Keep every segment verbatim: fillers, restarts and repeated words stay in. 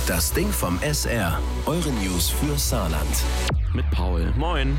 Das Ding vom S R. Eure News für Saarland. Mit Paul. Moin.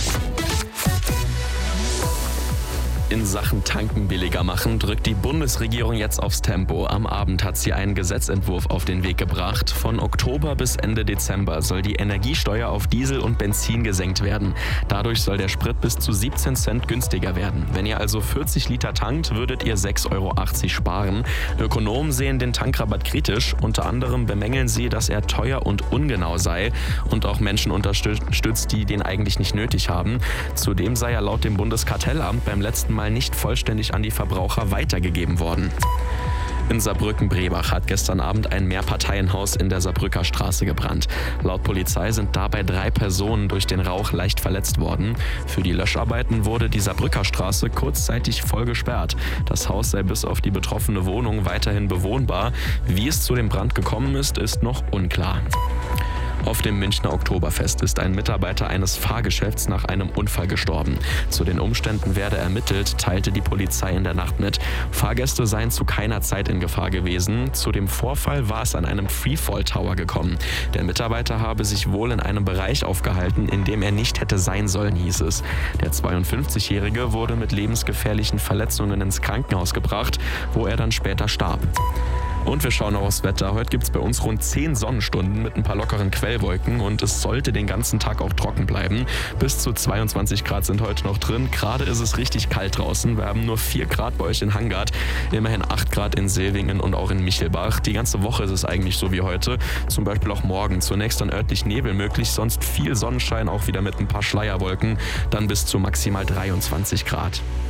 In Sachen Tanken billiger machen drückt die Bundesregierung jetzt aufs Tempo. Am Abend hat sie einen Gesetzentwurf auf den Weg gebracht. Von Oktober bis Ende Dezember soll die Energiesteuer auf Diesel und Benzin gesenkt werden. Dadurch soll der Sprit bis zu siebzehn Cent günstiger werden. Wenn ihr also vierzig Liter tankt, würdet ihr sechs Euro achtzig sparen. Ökonomen sehen den Tankrabatt kritisch. Unter anderem bemängeln sie, dass er teuer und ungenau sei und auch Menschen unterstützt, die den eigentlich nicht nötig haben. Zudem sei er laut dem Bundeskartellamt beim letzten Mal nicht vollständig an die Verbraucher weitergegeben worden. In Saarbrücken-Brebach hat gestern Abend ein Mehrparteienhaus in der Saarbrücker Straße gebrannt. Laut Polizei sind dabei drei Personen durch den Rauch leicht verletzt worden. Für die Löscharbeiten wurde die Saarbrücker Straße kurzzeitig voll gesperrt. Das Haus sei bis auf die betroffene Wohnung weiterhin bewohnbar. Wie es zu dem Brand gekommen ist, ist noch unklar. Auf dem Münchner Oktoberfest ist ein Mitarbeiter eines Fahrgeschäfts nach einem Unfall gestorben. Zu den Umständen werde ermittelt, teilte die Polizei in der Nacht mit. Fahrgäste seien zu keiner Zeit in Gefahr gewesen. Zu dem Vorfall war es an einem Freefall Tower gekommen. Der Mitarbeiter habe sich wohl in einem Bereich aufgehalten, in dem er nicht hätte sein sollen, hieß es. Der zweiundfünfzigjährige wurde mit lebensgefährlichen Verletzungen ins Krankenhaus gebracht, wo er dann später starb. Und wir schauen noch aufs Wetter. Heute gibt es bei uns rund zehn Sonnenstunden mit ein paar lockeren Quellwolken und es sollte den ganzen Tag auch trocken bleiben. Bis zu zweiundzwanzig Grad sind heute noch drin. Gerade ist es richtig kalt draußen. Wir haben nur vier Grad bei euch in Hangard, immerhin acht Grad in Silvingen und auch in Michelbach. Die ganze Woche ist es eigentlich so wie heute, zum Beispiel auch morgen. Zunächst dann örtlich Nebel möglich, sonst viel Sonnenschein, auch wieder mit ein paar Schleierwolken, dann bis zu maximal dreiundzwanzig Grad.